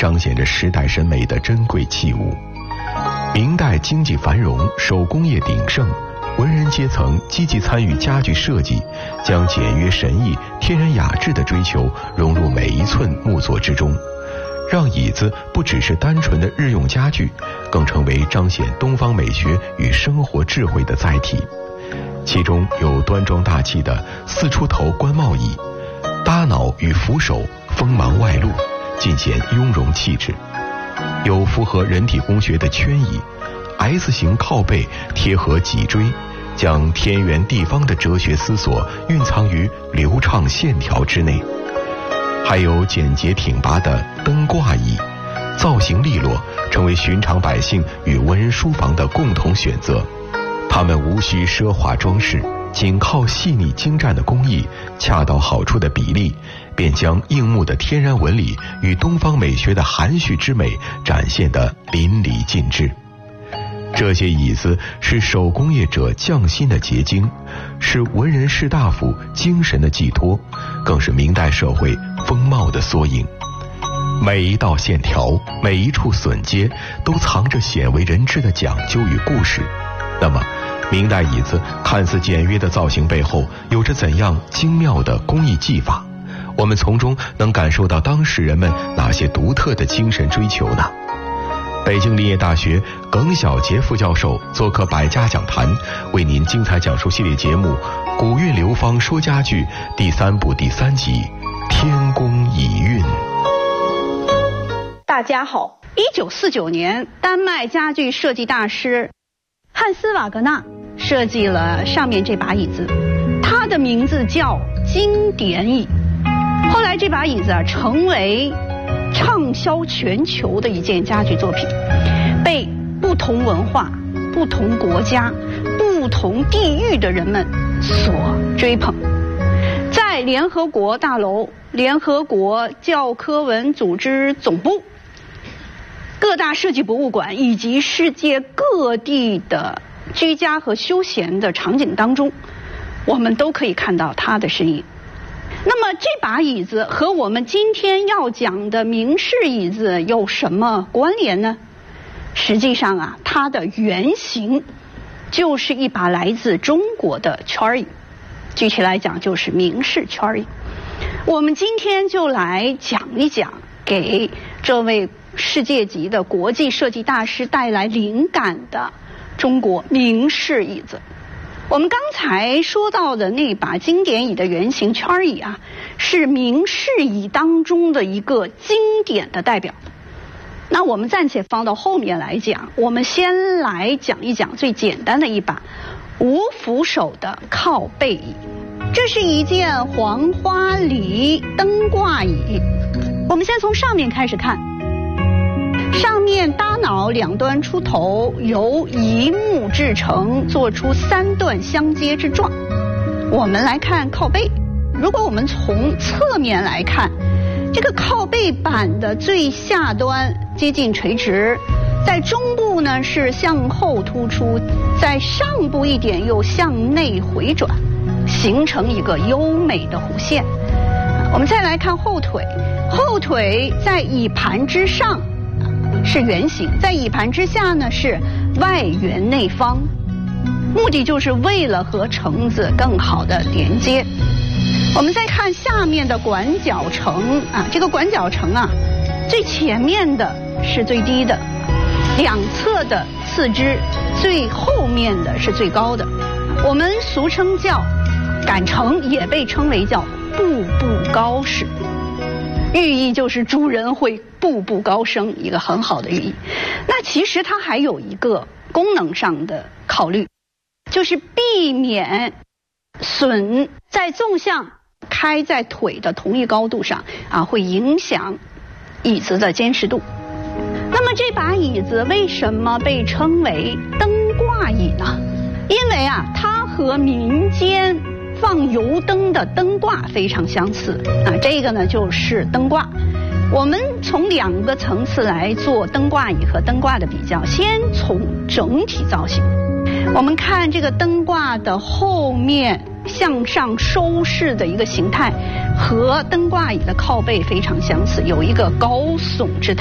彰显着时代审美的珍贵器物。明代经济繁荣，手工业鼎盛，文人阶层积极参与家具设计，将简约神异、天然雅致的追求融入每一寸木作之中，让椅子不只是单纯的日用家具，更成为彰显东方美学与生活智慧的载体。其中有端庄大气的四出头官帽椅，搭脑与扶手锋芒外露，尽显雍容气质；有符合人体工学的圈椅，S 型靠背贴合脊椎，将天圆地方的哲学思索蕴藏于流畅线条之内。还有简洁挺拔的灯挂椅，造型利落，成为寻常百姓与文人书房的共同选择。他们无需奢华装饰，仅靠细腻精湛的工艺，恰到好处的比例，便将硬木的天然纹理与东方美学的含蓄之美展现得淋漓尽致。这些椅子是手工业者匠心的结晶，是文人士大夫精神的寄托，更是明代社会风貌的缩影。每一道线条，每一处榫接，都藏着鲜为人知的讲究与故事。那么明代椅子看似简约的造型背后有着怎样精妙的工艺技法？我们从中能感受到当时人们哪些独特的精神追求呢？北京林业大学耿晓杰副教授做客百家讲坛，为您精彩讲述系列节目《古韵流芳说家具》第3部第3集《天工乙运》。 大家好，1949年，丹麦家具设计大师汉斯·瓦格纳设计了上面这把椅子，它的名字叫经典椅。后来这把椅子成为畅销全球的一件家具作品，被不同文化、不同国家、不同地域的人们所追捧。在联合国大楼、联合国教科文组织总部、各大设计博物馆以及世界各地的居家和休闲的场景当中，我们都可以看到它的身影。那么这把椅子和我们今天要讲的明式椅子有什么关联呢？实际上它的原型就是一把来自中国的圈椅，具体来讲就是明式圈椅。我们今天就来讲一讲给这位世界级的国际设计大师带来灵感的中国明式椅子。我们刚才说到的那把经典椅的原型圈椅是明式椅当中的一个经典的代表。那我们暂且放到后面来讲，我们先来讲一讲最简单的一把无扶手的靠背椅。这是一件黄花梨灯挂椅。我们先从上面开始看，上面搭脑两端出头，由一木制成，做出3段相接之状。我们来看靠背，如果我们从侧面来看，这个靠背板的最下端接近垂直，在中部呢是向后突出，在上部一点又向内回转，形成一个优美的弧线。我们再来看后腿，后腿在椅盘之上是圆形，在椅盘之下呢是外圆内方，目的就是为了和承子更好的连接。我们再看下面的管脚承这个管脚承最前面的是最低的，两侧的次之，最后面的是最高的。我们俗称叫杆承，也被称为叫步步高式，寓意就是主人会步步高升，一个很好的寓意。那其实它还有一个功能上的考虑，就是避免榫在纵向开在腿的同一高度上会影响椅子的坚实度。那么这把椅子为什么被称为灯挂椅呢？因为它和民间放油灯的灯挂非常相似这个呢就是灯挂。我们从2个层次来做灯挂椅和灯挂的比较。先从整体造型，我们看这个灯挂的后面向上收视的一个形态和灯挂椅的靠背非常相似，有一个高耸之态。